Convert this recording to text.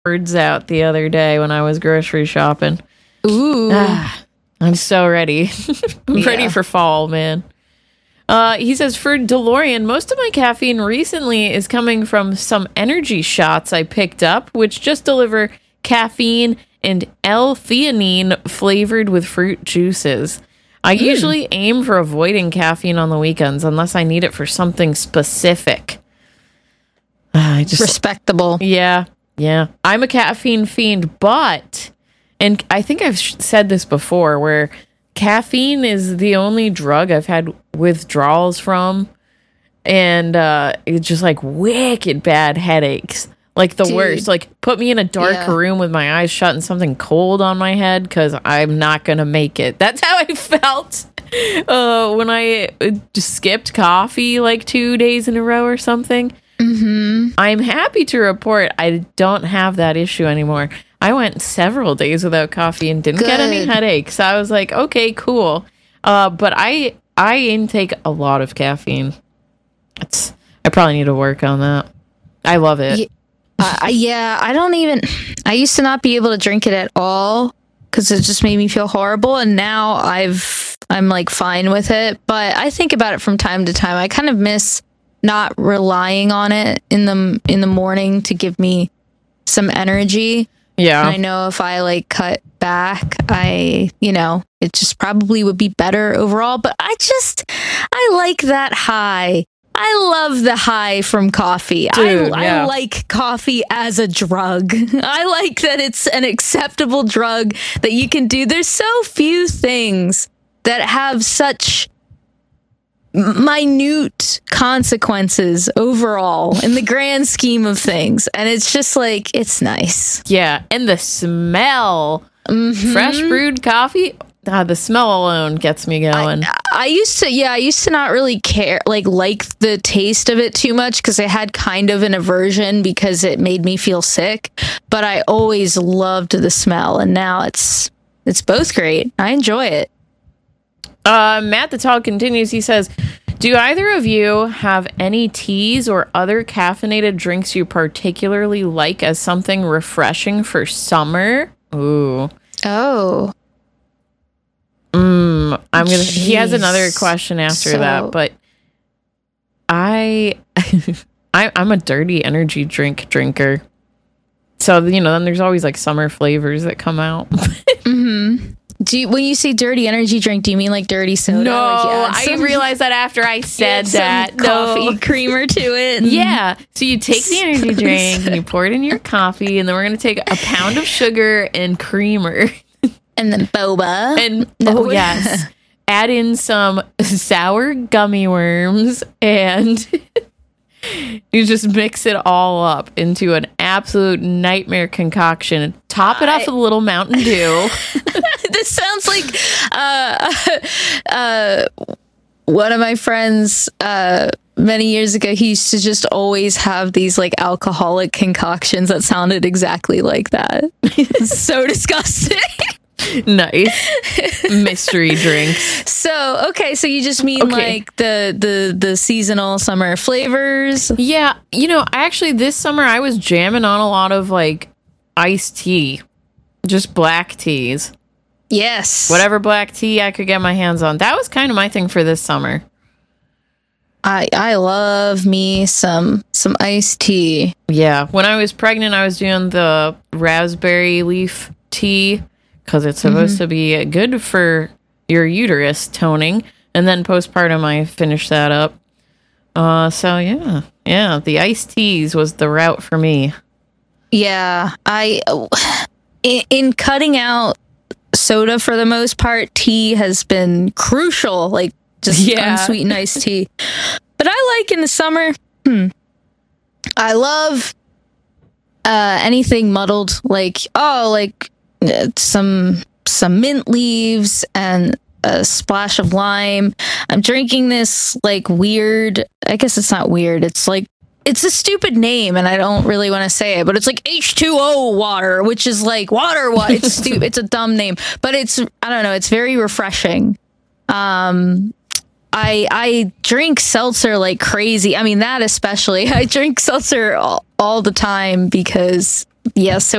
birds out the other day when I was grocery shopping. Ooh. I'm so ready. I'm ready for fall, man. He says, for DeLorean, most of my caffeine recently is coming from some energy shots I picked up, which just deliver caffeine and L-theanine flavored with fruit juices. I usually aim for avoiding caffeine on the weekends unless I need it for something specific. Respectable. Yeah. I'm a caffeine fiend, but, and I think I've said this before, where caffeine is the only drug I've had withdrawals from, and it's just like wicked bad headaches. Like the worst. Like, put me in a dark room with my eyes shut and something cold on my head, because I'm not going to make it. That's how I felt when I just skipped coffee like 2 days in a row or something. Mm-hmm. I'm happy to report I don't have that issue anymore. I went several days without coffee and didn't get any headaches. I was like, okay, cool. But I intake a lot of caffeine. I probably need to work on that. I love it. I used to not be able to drink it at all because it just made me feel horrible, and now I'm like fine with it. But I think about it from time to time. I kind of miss not relying on it in the morning to give me some energy. Yeah. And I know if I like cut back, it just probably would be better overall. But I like that high. I love the high from coffee. Dude, I like coffee as a drug. I like that it's an acceptable drug that you can do. There's so few things that have such minute consequences overall in the grand scheme of things. And it's just like, it's nice. Yeah. And the smell. Mm-hmm. Fresh brewed coffee. The smell alone gets me going. I used to not really care, like the taste of it too much, because I had kind of an aversion because it made me feel sick. But I always loved the smell, and now it's both great. I enjoy it. Matt the Talk continues. He says, do either of you have any teas or other caffeinated drinks you particularly like as something refreshing for summer? Ooh. Oh. He has another question after that, but I'm a dirty energy drinker. So, then there's always like summer flavors that come out. Mm-hmm. When you say dirty energy drink, do you mean like dirty soda? No, like, I realized that after I said that. Coffee creamer to it. Yeah. So you take the energy drink and you pour it in your coffee, and then we're going to take a pound of sugar and creamer. And then boba. And yes. Add in some sour gummy worms, and you just mix it all up into an absolute nightmare concoction. Top it off with a little Mountain Dew. This sounds like one of my friends many years ago. He used to just always have these like alcoholic concoctions that sounded exactly like that. It's so disgusting. Nice. Mystery drinks. So you just mean like the seasonal summer flavors? Yeah. Actually this summer I was jamming on a lot of like iced tea. Just black teas. Yes. Whatever black tea I could get my hands on. That was kind of my thing for this summer. I love me some iced tea. Yeah. When I was pregnant, I was doing the raspberry leaf tea, because it's supposed to be good for your uterus toning. And then postpartum, I finished that up. So yeah, the iced teas was the route for me. Yeah, in cutting out soda for the most part, tea has been crucial. Like just unsweetened iced tea. But I like in the summer. I love anything muddled, like some mint leaves and a splash of lime. I'm drinking this like weird, I guess it's not weird, it's like, it's a stupid name and I don't really want to say it, but it's like H2O water, which is like water. It's stupid. It's a dumb name, but I don't know. It's very refreshing. I drink seltzer like crazy. I mean, that especially. I drink seltzer all the time because, so